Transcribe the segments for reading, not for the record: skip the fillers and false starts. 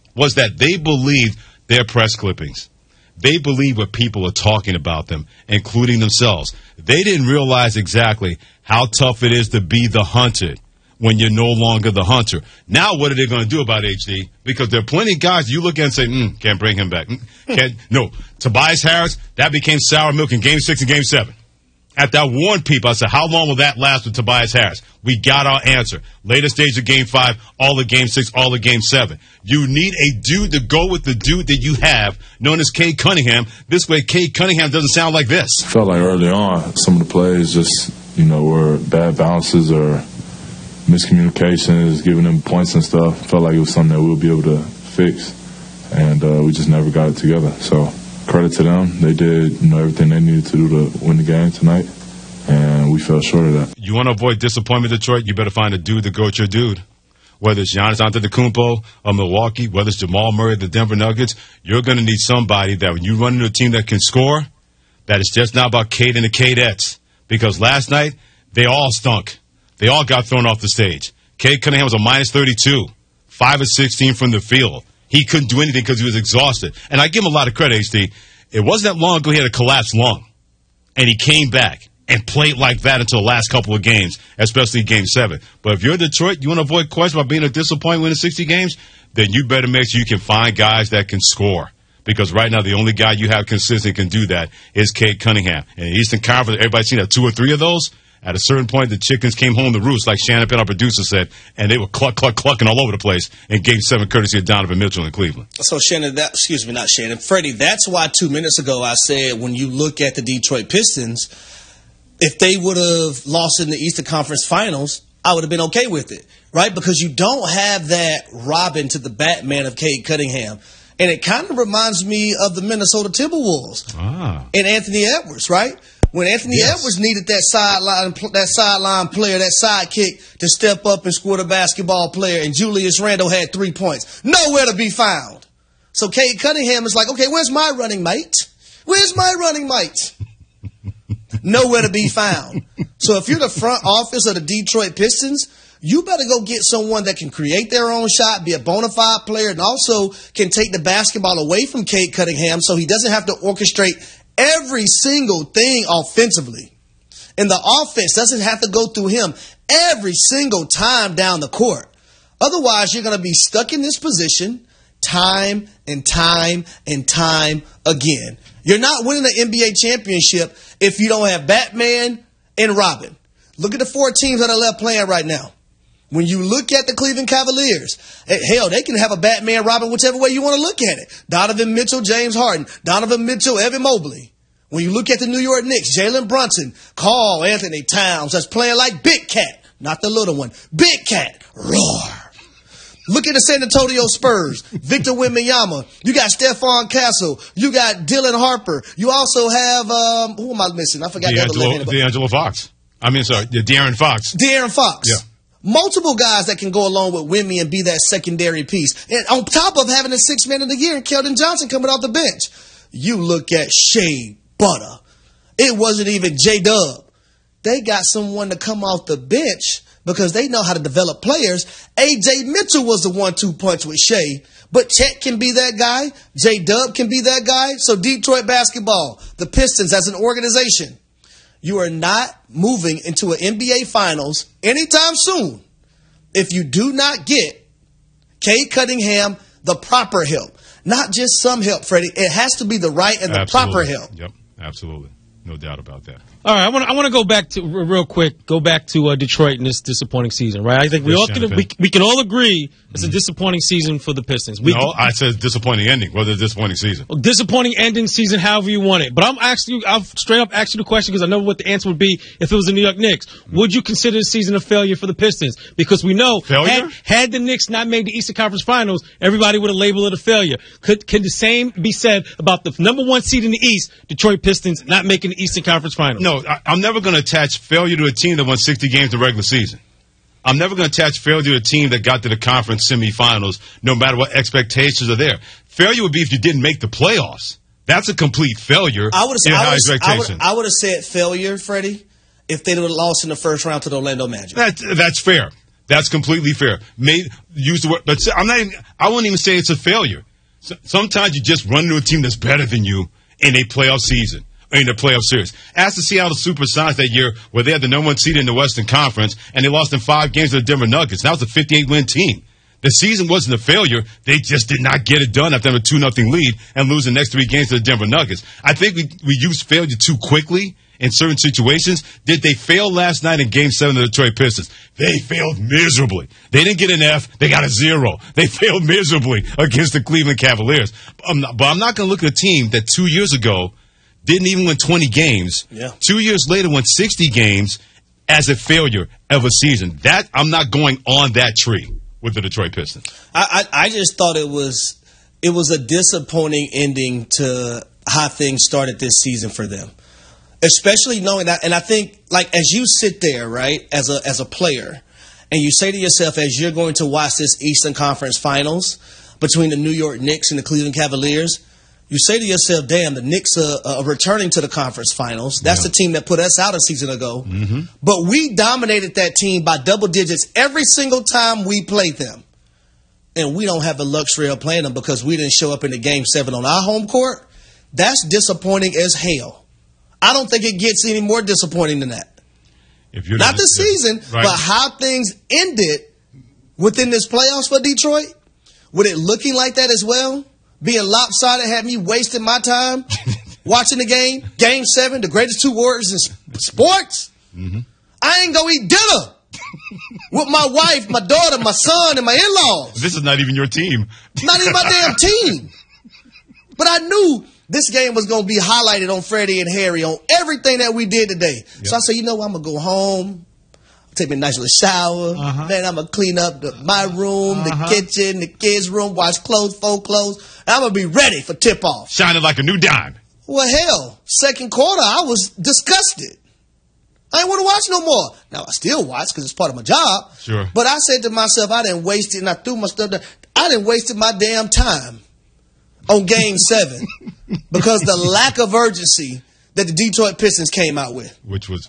was that they believed their press clippings. They believe what people are talking about them, including themselves. They didn't realize exactly how tough it is to be the hunted when you're no longer the hunter. Now what are they going to do about HD? Because there are plenty of guys you look at and say, can't bring him back. No. Tobias Harris, that became sour milk in Game 6 and Game 7. After I warned people, I said, how long will that last with Tobias Harris? We got our answer. Later stage of Game 5, all of Game 6, all of Game 7. You need a dude to go with the dude that you have, known as Cade Cunningham. This way, Cade Cunningham doesn't sound like this. I felt like early on, some of the plays just, were bad bounces or miscommunications, giving them points and stuff. Felt like it was something that we'll be able to fix, and we just never got it together. So credit to them. They did everything they needed to do to win the game tonight, and we fell short of that. You want to avoid disappointment, Detroit? You better find a dude to go with your dude. Whether it's Giannis Antetokounmpo of Milwaukee, whether it's Jamal Murray of the Denver Nuggets, you're going to need somebody that when you run into a team that can score, that it's just not about Cade and the Cadettes. Because last night, they all stunk. They all got thrown off the stage. Cade Cunningham was a minus 32, 5 of 16 from the field. He couldn't do anything because he was exhausted. And I give him a lot of credit, HD. It wasn't that long ago he had a collapsed lung. And he came back and played like that until the last couple of games, especially Game 7. But if you're Detroit, you want to avoid questions about being a disappointment in 60 games, then you better make sure you can find guys that can score. Because right now, the only guy you have consistent can do that is Cade Cunningham. And in the Eastern Conference, everybody's seen that 2 or 3 of those. At a certain point, the chickens came home to roost, like Shannon Penn, our producer, said, and they were clucking all over the place in Game 7, courtesy of Donovan Mitchell in Cleveland. So, Freddie, that's why 2 minutes ago I said when you look at the Detroit Pistons, if they would have lost in the Eastern Conference Finals, I would have been okay with it, right? Because you don't have that Robin to the Batman of Cade Cunningham. And it kind of reminds me of the Minnesota Timberwolves and Anthony Edwards, right? When Anthony Edwards needed that sideline player, that sidekick to step up and score the basketball player, and Julius Randle had 3 points. Nowhere to be found. So Cade Cunningham is like, okay, where's my running mate? Where's my running mate? Nowhere to be found. So if you're the front office of the Detroit Pistons, you better go get someone that can create their own shot, be a bona fide player, and also can take the basketball away from Cade Cunningham so he doesn't have to orchestrate every single thing offensively. And the offense doesn't have to go through him every single time down the court. Otherwise, you're going to be stuck in this position time and time and time again. You're not winning the NBA championship if you don't have Batman and Robin. Look at the 4 teams that are left playing right now. When you look at the Cleveland Cavaliers, hell, they can have a Batman, Robin, whichever way you want to look at it. Donovan Mitchell, James Harden. Donovan Mitchell, Evan Mobley. When you look at the New York Knicks, Jalen Brunson, Karl Anthony Towns, that's playing like Big Cat, not the little one. Big Cat, roar. Look at the San Antonio Spurs, Victor Wembanyama. You got Stephon Castle. You got Dylan Harper. You also have, who am I missing? I forgot De'Aaron Fox. De'Aaron Fox. De'Aaron Fox. Yeah. Multiple guys that can go along with Wemby and be that secondary piece. And on top of having a 6th man of the year and Keldon Johnson coming off the bench. You look at Shea Butter. It wasn't even J-Dub. They got someone to come off the bench because they know how to develop players. A.J. Mitchell was the 1-2 punch with Shea. But Chet can be that guy. J-Dub can be that guy. So Detroit basketball, the Pistons as an organization, you are not moving into an NBA Finals anytime soon if you do not get Cade Cunningham the proper help. Not just some help, Freddie. It has to be the right and the proper help. Yep, absolutely. No doubt about that. All right, I want to go back to real quick. Go back to Detroit in this disappointing season, right? I think we can all agree it's a disappointing season for the Pistons. I said disappointing ending. Whether it's a disappointing season, disappointing ending season, however you want it. But I'll straight up ask you the question because I know what the answer would be if it was the New York Knicks. Would you consider the season a failure for the Pistons? Because we know had the Knicks not made the Eastern Conference Finals, everybody would have labeled it a failure. Can the same be said about the number 1 seed in the East, Detroit Pistons, not making the Eastern Conference Finals? No, I'm never going to attach failure to a team that won 60 games in the regular season. I'm never going to attach failure to a team that got to the conference semifinals, no matter what expectations are there. Failure would be if you didn't make the playoffs. That's a complete failure. I would have said failure, Freddie, if they would have lost in the first round to the Orlando Magic. That's fair. That's completely fair. Use the word, but I wouldn't even say it's a failure. Sometimes you just run into a team that's better than you in a playoff season. In the playoff series. Ask the Seattle Supersonics that year where they had the number 1 seed in the Western Conference and they lost in 5 games to the Denver Nuggets. That was a 58-win team. The season wasn't a failure. They just did not get it done after having a 2-0 lead and lose the next 3 games to the Denver Nuggets. I think we used failure too quickly in certain situations. Did they fail last night in Game 7 of the Detroit Pistons? They failed miserably. They didn't get an F. They got a 0. They failed miserably against the Cleveland Cavaliers. But I'm not going to look at a team that 2 years ago didn't even win 20 games. Yeah. 2 years later won 60 games as a failure of a season. That I'm not going on that tree with the Detroit Pistons. I just thought it was a disappointing ending to how things started this season for them. Especially knowing that, and I think, like, as you sit there, right, as a player, and you say to yourself as you're going to watch this Eastern Conference Finals between the New York Knicks and the Cleveland Cavaliers, you say to yourself, damn, the Knicks are returning to the conference finals. That's the team that put us out a season ago. Mm-hmm. But we dominated that team by double digits every single time we played them. And we don't have the luxury of playing them because we didn't show up in the Game 7 on our home court. That's disappointing as hell. I don't think it gets any more disappointing than that. Not the season, right, but how things ended within this playoffs for Detroit, with it looking like that as well. Being lopsided had me wasting my time watching the game. Game 7, the greatest 2 warriors in sports. Mm-hmm. I ain't gonna eat dinner with my wife, my daughter, my son, and my in-laws. This is not even your team. Not even my damn team. But I knew this game was going to be highlighted on Freddie and Harry on everything that we did today. Yep. So I said, you know what, I'm going to go home, take me a nice little shower. Uh-huh. Then I'm going to clean up my room, the kitchen, the kids' room, wash clothes, fold clothes. And I'm going to be ready for tip-off. Shining like a new dime. Well, hell, second quarter, I was disgusted. I didn't want to watch no more. Now, I still watch because it's part of my job. Sure. But I said to myself, I didn't waste it, and I threw my stuff down. I didn't waste my damn time on Game 7 because the lack of urgency that the Detroit Pistons came out with.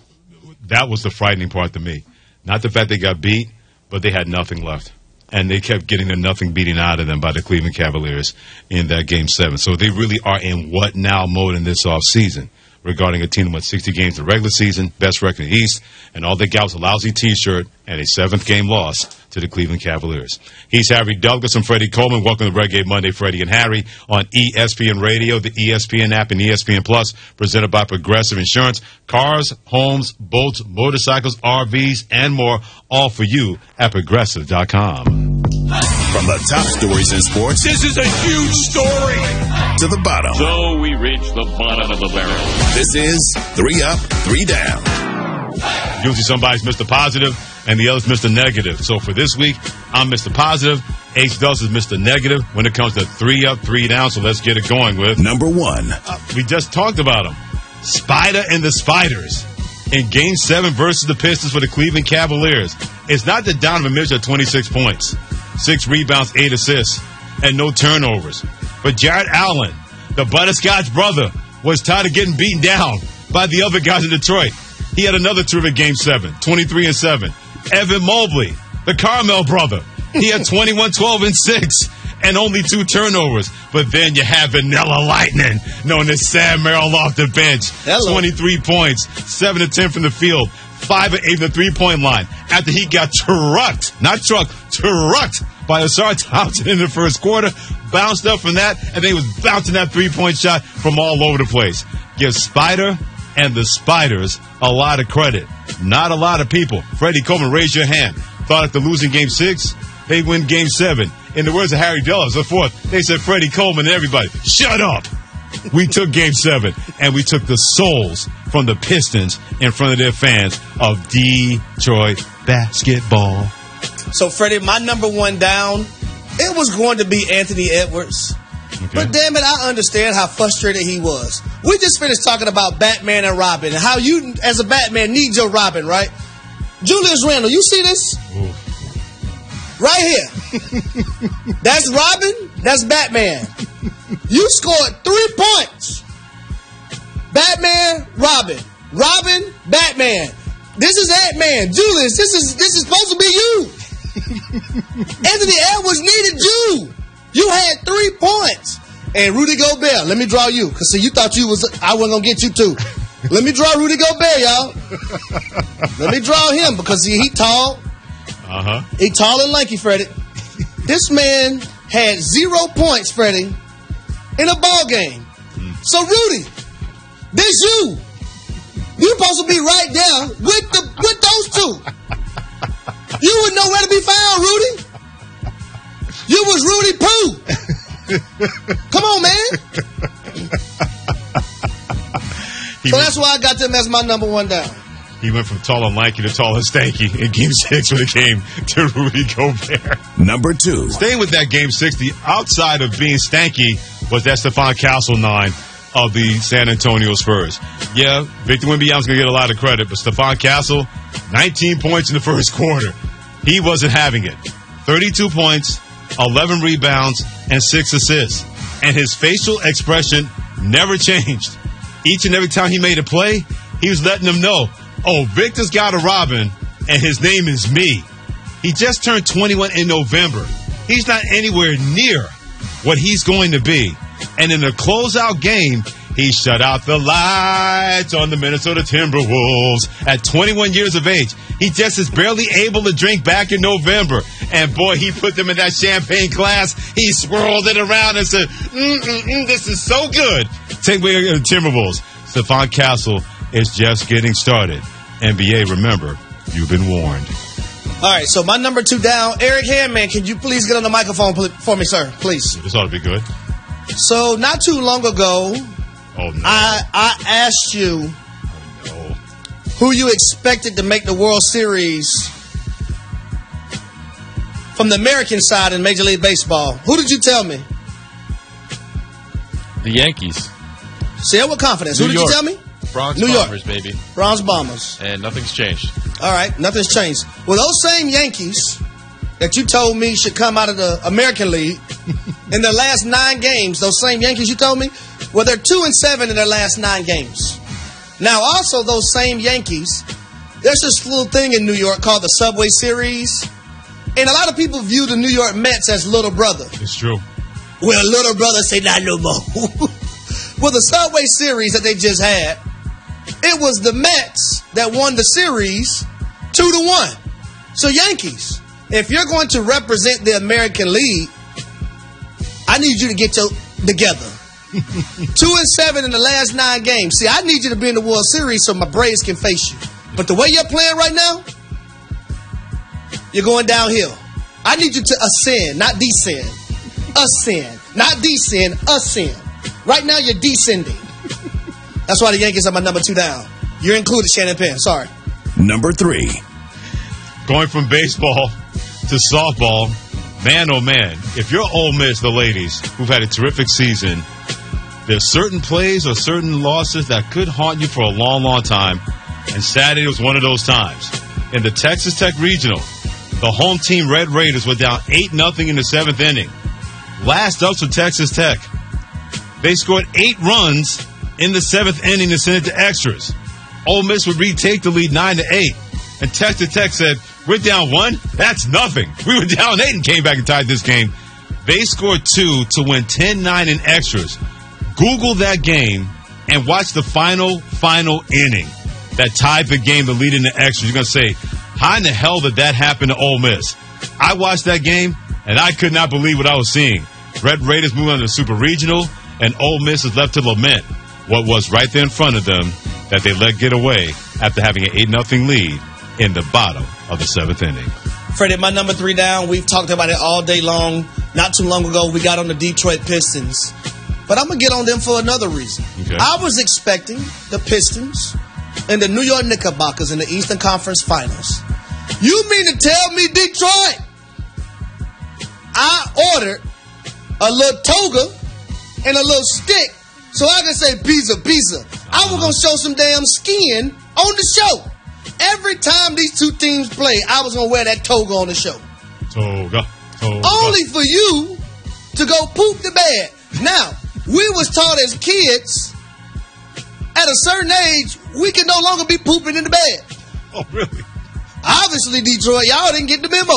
That was the frightening part to me. Not the fact they got beat, but they had nothing left. And they kept getting the nothing beating out of them by the Cleveland Cavaliers in that Game 7. So they really are in what now mode in this offseason regarding a team that won 60 games in the regular season, best record in the East, and all they got was a lousy T-shirt and a 7th game loss to the Cleveland Cavaliers. He's Harry Douglas and Freddie Coleman. Welcome to Reggae Monday, Freddie and Harry, on ESPN Radio, the ESPN app, and ESPN Plus, presented by Progressive Insurance. Cars, homes, boats, motorcycles, RVs, and more, all for you at Progressive.com. From the top stories in sports, this is a huge story, to the bottom. So we reach the bottom of the barrel. This is 3 Up, 3 Down. Usually somebody's Mr. Positive and the other's Mr. Negative. So for this week, I'm Mr. Positive. H. Dubs is Mr. Negative when it comes to 3 Up, 3 Down. So let's get it going with number 1. We just talked about them. Spider and the Spiders in Game 7 versus the Pistons for the Cleveland Cavaliers. It's not that Donovan Mitchell had 26 points, 6 rebounds, 8 assists, and no turnovers. But Jarrett Allen, the butterscotch brother, was tired of getting beaten down by the other guys in Detroit. He had another terrific Game 7, 23-7. Evan Mobley, the Carmel brother, he had 21, 12, and 6, and only 2 turnovers. But then you have Vanilla Lightning, known as Sam Merrill off the bench. Hello. 23 points, 7 of 10 from the field, 5 of 8 from the three-point line. After he got trucked by Ausar Thompson in the first quarter, bounced up from that, and then he was bouncing that three-point shot from all over the place. Give Spider and the Spiders a lot of credit. Not a lot of people. Freddie Coleman, raise your hand. Thought after losing Game 6, they win Game 7. In the words of Harry Dulles, the fourth, they said Freddie Coleman and everybody, shut up. We took Game 7, and we took the souls from the Pistons in front of their fans of Detroit basketball. So, Freddie, my number 1 down, it was going to be Anthony Edwards. Okay. But damn it, I understand how frustrated he was. We just finished talking about Batman and Robin and how you, as a Batman, need your Robin, right? Julius Randle, you see this? Ooh. Right here. That's Robin. That's Batman. You scored 3 points. Batman, Robin. Robin, Batman. This is Ant-Man. Julius, this is supposed to be you. Anthony Edwards needed you. You had 3 points. And Rudy Gobert, let me draw you. Because, see, you thought I wasn't going to get you, too. Let me draw Rudy Gobert, y'all. Let me draw him because he tall. Uh-huh. He tall and lanky, Freddie. This man had 0 points, Freddie, in a ball game. So, Rudy, this you. You're supposed to be right there with those two. You would know where to be found, Rudy. You was Rudy Pooh. Come on, man. So that's why I got them as my number 1 down. He went from tall and lanky to tall and stanky in Game 6 when it came to Rudy Gobert. Number 2. Staying with that Game 6, the outside of being stanky was that Stephon Castle 9 of the San Antonio Spurs. Yeah, Victor Wembanyama's going to get a lot of credit, but Stephon Castle, 19 points in the first quarter. He wasn't having it. 32 points, 11 rebounds, and 6 assists. And his facial expression never changed. Each and every time he made a play, he was letting them know, oh, Victor's got a Robin, and his name is me. He just turned 21 in November. He's not anywhere near what he's going to be. And in a closeout game, he shut out the lights on the Minnesota Timberwolves at 21 years of age. He just is barely able to drink back in November. And, boy, he put them in that champagne glass. He swirled it around and said, this is so good. Take away the Timberwolves. Stephon Castle is just getting started. NBA, remember, you've been warned. All right, so my number 2 down. Eric Handman, can you please get on the microphone for me, sir? Please. This ought to be good. So, not too long ago, I asked you who you expected to make the World Series from the American side in Major League Baseball. Who did you tell me? The Yankees. Say it with confidence. Who did you tell me? Bronx New Bombers, York. baby. Bronx Bombers. And nothing's changed. All right, nothing's changed. Well, those same Yankees that you told me should come out of the American League in their last 9 games, those same Yankees you told me, well, they're 2-7 in their last 9 games. Now, also, those same Yankees, there's this little thing in New York called the Subway Series. And a lot of people view the New York Mets as little brother. It's true. Well, little brother say not no more. Well, the Subway Series that they just had, it was the Mets that won the series 2-1. So Yankees, if you're going to represent the American League, I need you to get together. 2-7 in the last 9 games. See, I need you to be in the World Series so my Braves can face you. But the way you're playing right now, you're going downhill. I need you to ascend, not descend. Ascend, not descend, ascend. Right now, you're descending. That's why the Yankees are my number 2 down. You're included, Shannon Penn. Sorry. Number 3. Going from baseball to softball, man, oh man, if you're Ole Miss, the ladies, who've had a terrific season, there's certain plays or certain losses that could haunt you for a long, long time. And Saturday was one of those times. In the Texas Tech Regional, the home team Red Raiders were down 8-0 in the 7th inning. Last ups for Texas Tech. They scored 8 runs in the 7th inning to send it to extras. Ole Miss would retake the lead 9-8. And Texas Tech said, we're down 1? That's nothing. We were down 8 and came back and tied this game. They scored 2 to win 10-9 in extras. Google that game and watch the final inning that tied the game to lead in the extras. You're going to say, how in the hell did that happen to Ole Miss? I watched that game, and I could not believe what I was seeing. Red Raiders moving on to the Super Regional, and Ole Miss is left to lament what was right there in front of them that they let get away after having an 8-0 lead in the bottom of the 7th inning. Freddie, my number 3 down. We've talked about it all day long. Not too long ago, we got on the Detroit Pistons. But I'm going to get on them for another reason. Okay. I was expecting the Pistons and the New York Knickerbockers in the Eastern Conference Finals. You mean to tell me, Detroit, I ordered a little toga and a little stick so I can say pizza. I was going to show some damn skin on the show. Every time these two teams play, I was going to wear that toga on the show. Toga. Only for you to go poop the bed. Now, we was taught as kids, at a certain age, we can no longer be pooping in the bed. Oh, really? Obviously, Detroit, y'all didn't get the memo.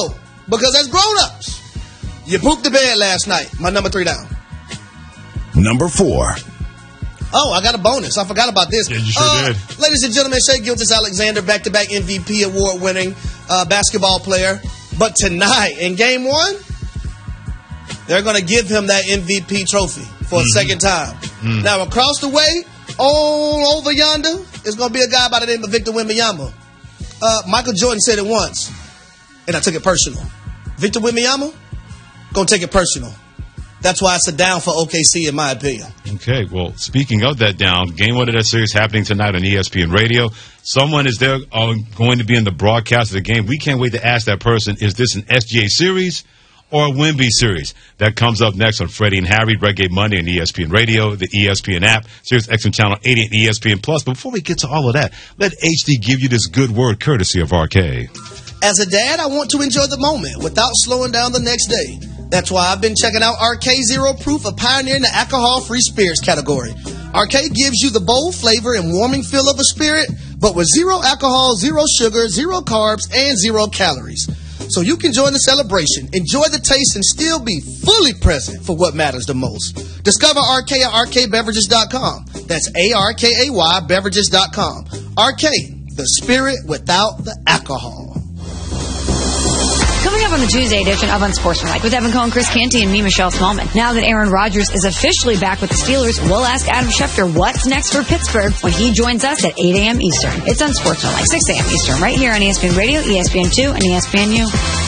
Because as grown-ups, you pooped the bed last night. My number 3 down. Number 4. Oh, I got a bonus. I forgot about this. Yeah, you sure did. Ladies and gentlemen, Shai Gilgeous-Alexander, back-to-back MVP award-winning basketball player. But tonight, in Game 1, they're going to give him that MVP trophy for a second time. Now, across the way, all over yonder, is going to be a guy by the name of Victor Wembanyama. Michael Jordan said it once, and I took it personal. Victor Wembanyama, going to take it personal. That's why it's a down for OKC, in my opinion. Okay, well, speaking of that down, Game 1 of that series happening tonight on ESPN Radio. Someone is there going to be in the broadcast of the game. We can't wait to ask that person, is this an SGA series or a Wemby series? That comes up next on Freddie and Harry, Reggae Monday on ESPN Radio, the ESPN app, Sirius XM Channel 80 and ESPN Plus. But before we get to all of that, let HD give you this good word courtesy of RK. As a dad, I want to enjoy the moment without slowing down the next day. That's why I've been checking out RK Zero Proof, a pioneer in the alcohol-free spirits category. RK gives you the bold flavor and warming feel of a spirit, but with zero alcohol, zero sugar, zero carbs, and zero calories. So you can join the celebration, enjoy the taste, and still be fully present for what matters the most. Discover RK at RKBeverages.com. That's ARKAY Beverages.com. RK, the spirit without the alcohol. Coming up on the Tuesday edition of Unsportsmanlike with Evan Cohen, Chris Canty, and me, Michelle Smallman. Now that Aaron Rodgers is officially back with the Steelers, we'll ask Adam Schefter what's next for Pittsburgh when he joins us at 8 a.m. Eastern. It's Unsportsmanlike, 6 a.m. Eastern, right here on ESPN Radio, ESPN2, and ESPNU.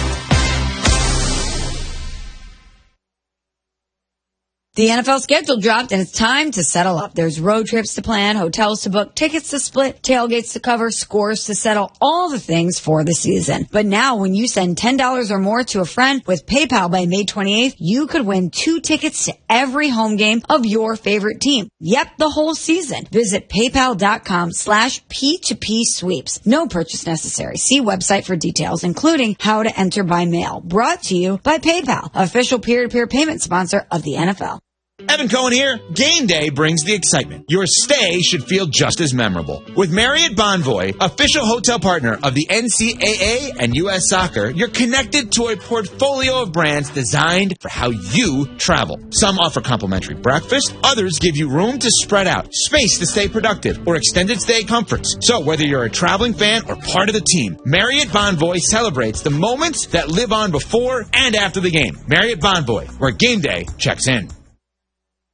The NFL schedule dropped, and it's time to settle up. There's road trips to plan, hotels to book, tickets to split, tailgates to cover, scores to settle, all the things for the season. But now, when you send $10 or more to a friend with PayPal by May 28th, you could win 2 tickets to every home game of your favorite team. Yep, the whole season. Visit PayPal.com/P2P sweeps. No purchase necessary. See website for details, including how to enter by mail. Brought to you by PayPal, official peer-to-peer payment sponsor of the NFL. Evan Cohen here. Game day brings the excitement. Your stay should feel just as memorable. With Marriott Bonvoy, official hotel partner of the NCAA and U.S. Soccer, you're connected to a portfolio of brands designed for how you travel. Some offer complimentary breakfast, others give you room to spread out, space to stay productive, or extended stay comforts. So whether you're a traveling fan or part of the team, Marriott Bonvoy celebrates the moments that live on before and after the game. Marriott Bonvoy, where game day checks in.